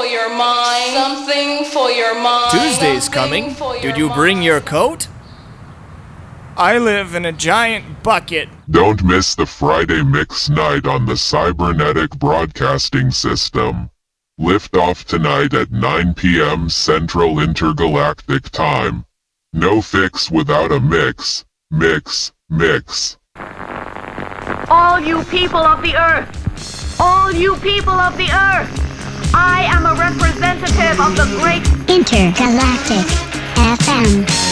for your mind. Something for your mind. Tuesday's coming. Did you bring your coat? I live in a giant bucket. Don't miss the Friday Mix Night on the Cybernetic Broadcasting System. Lift off tonight at 9 p.m. Central Intergalactic Time. No fix without a mix. Mix, mix. All you people of the earth, all you people of the earth, I am a representative of the great Intergalactic FM.